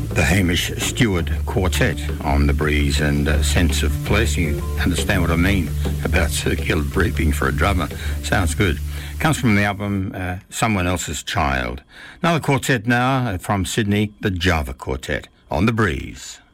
The Hamish Stewart Quartet on The Breeze, and a sense of place. You understand what I mean about circular breathing for a drummer. Sounds good. Comes from the album Someone Else's Child. Another quartet now from Sydney, the Java Quartet on The Breeze.